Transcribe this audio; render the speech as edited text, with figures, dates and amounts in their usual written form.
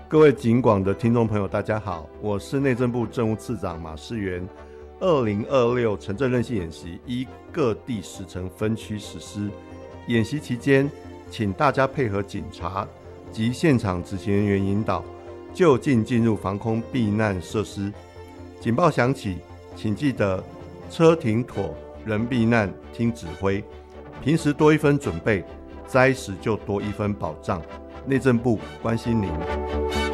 各位警广的听众朋友大家好，我是内政部政务次长马世元。2026城镇韧性演习依各地时程分区实施，演习期间请大家配合警察及现场执行人员引导，就近进入防空避难设施。警报响起，请记得车停妥，人避难，听指挥。平时多一分准备，灾时就多一分保障。内政部关心您。